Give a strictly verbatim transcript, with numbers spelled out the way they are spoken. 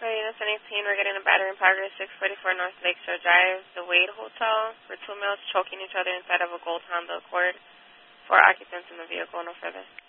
For Unit eighteen, we're getting a battery in progress, six forty-four North Lakeshore Drive, the Wade Hotel, for two males choking each other inside of a gold Honda Accord. Four occupants in the vehicle, no further.